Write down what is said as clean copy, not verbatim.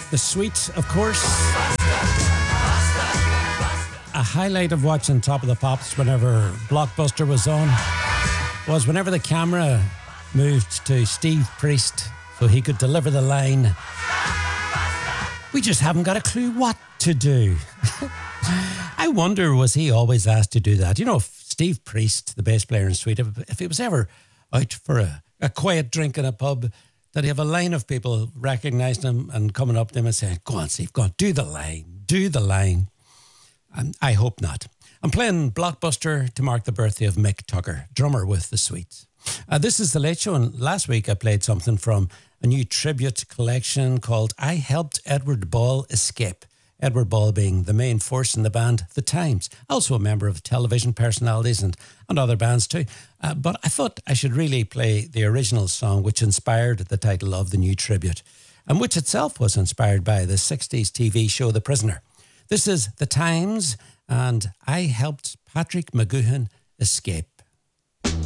The Sweet, of course. A highlight of watching Top of the Pops whenever Blockbuster was on was whenever the camera moved to Steve Priest so he could deliver the line, "We just haven't got a clue what to do." I wonder, was he always asked to do that? You know, if Steve Priest, the bass player in Sweet, if he was ever out for a quiet drink in a pub, did he have a line of people recognising him and coming up to him and saying, "Go on, Steve, go on, do the line. I hope not. I'm playing Blockbuster to mark the birthday of Mick Tucker, drummer with the Sweets. This is The Late Show, and last week I played something from a new tribute collection called I Helped Edward Ball Escape. Edward Ball being the main force in the band The Times, also a member of Television Personalities and other bands too. But I thought I should really play the original song which inspired the title of the new tribute, and which itself was inspired by the 60s TV show The Prisoner. This is The Times and I Helped Patrick McGoohan Escape.